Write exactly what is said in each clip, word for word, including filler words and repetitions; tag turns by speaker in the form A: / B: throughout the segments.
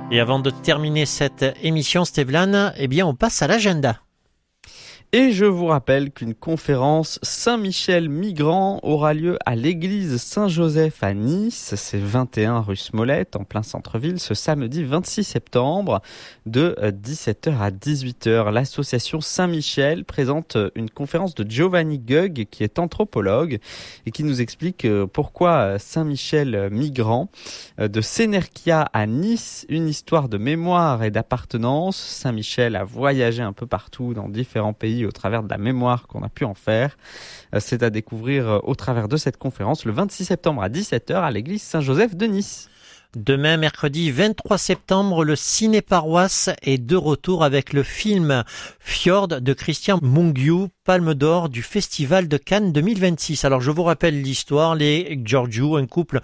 A: Et avant de terminer cette émission, Stevlan, eh bien, on passe à l'agenda.
B: Et je vous rappelle qu'une conférence Saint-Michel migrant aura lieu à l'église Saint-Joseph à Nice. C'est vingt et un rue Smollett, en plein centre-ville, ce samedi vingt-six septembre, de dix-sept heures à dix-huit heures. L'association Saint-Michel présente une conférence de Giovanni Gug, qui est anthropologue, et qui nous explique pourquoi Saint-Michel migrant. De Sénerchia à Nice, une histoire de mémoire et d'appartenance. Saint-Michel a voyagé un peu partout dans différents pays au travers de la mémoire qu'on a pu en faire. C'est à découvrir au travers de cette conférence le vingt-six septembre à dix-sept heures à l'église Saint-Joseph de Nice.
A: Demain, mercredi vingt-trois septembre, le Ciné Paroisse est de retour avec le film Fjord de Christian Mungiu, Palme d'Or du Festival de Cannes deux mille vingt-six. Alors, je vous rappelle l'histoire. Les Giorgio, un couple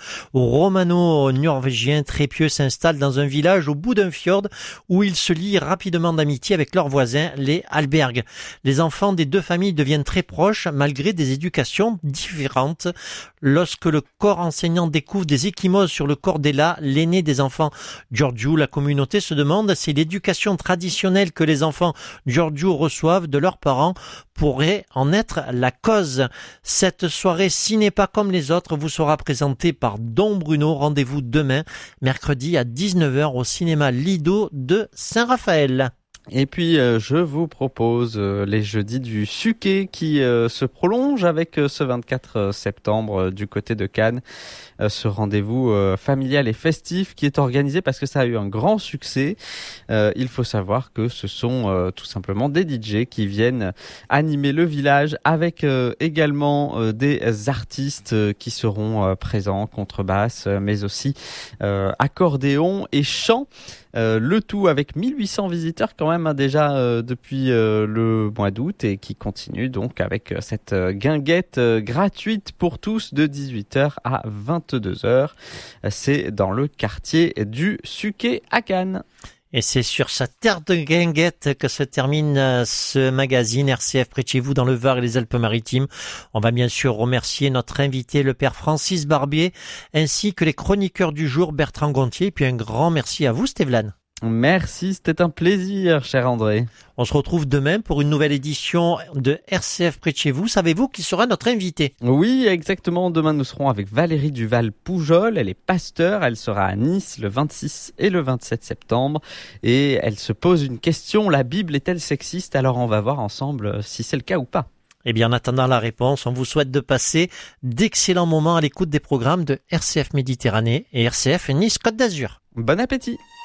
A: romano-norvégien très pieux, s'installe dans un village au bout d'un fjord où ils se lient rapidement d'amitié avec leurs voisins, les Alberg. Les enfants des deux familles deviennent très proches malgré des éducations différentes. Lorsque le corps enseignant découvre des ecchymoses sur le corps d'Ella, l'aîné des enfants Giorgio, la communauté se demande si l'éducation traditionnelle que les enfants Giorgio reçoivent de leurs parents pourrait en être la cause. Cette soirée Ciné pas comme les autres vous sera présentée par Don Bruno. Rendez-vous demain, mercredi à dix-neuf heures au cinéma Lido de Saint-Raphaël.
B: Et puis euh, je vous propose euh, les jeudis du Suquet qui euh, se prolonge avec euh, ce vingt-quatre septembre euh, du côté de Cannes. Euh, ce rendez-vous euh, familial et festif qui est organisé parce que ça a eu un grand succès. Euh, il faut savoir que ce sont euh, tout simplement des D J qui viennent animer le village avec euh, également euh, des artistes euh, qui seront euh, présents, contrebasse, euh, mais aussi euh, accordéon et chant. Euh, le tout avec mille huit cents visiteurs quand même hein, déjà euh, depuis euh, le mois d'août et qui continue donc avec euh, cette euh, guinguette euh, gratuite pour tous de dix-huit heures à vingt-deux heures. C'est dans le quartier du Suquet à Cannes.
A: Et c'est sur sa terre de guinguette que se termine ce magazine R C F près de chez vous dans le Var et les Alpes-Maritimes. On va bien sûr remercier notre invité, le père Francis Barbier, ainsi que les chroniqueurs du jour, Bertrand Gontier. Et puis un grand merci à vous, Stevlan.
B: Merci, c'était un plaisir, cher André.
A: On se retrouve demain pour une nouvelle édition de R C F près de chez vous. Savez-vous qui sera notre invité?
B: Oui, exactement. Demain, nous serons avec Valérie Duval-Poujol. Elle est pasteur. Elle sera à Nice le vingt-six et le vingt-sept septembre. Et elle se pose une question. La Bible est-elle sexiste? Alors, on va voir ensemble si c'est le cas ou pas.
A: Eh bien, en attendant la réponse, on vous souhaite de passer d'excellents moments à l'écoute des programmes de R C F Méditerranée et R C F Nice Côte d'Azur.
B: Bon appétit!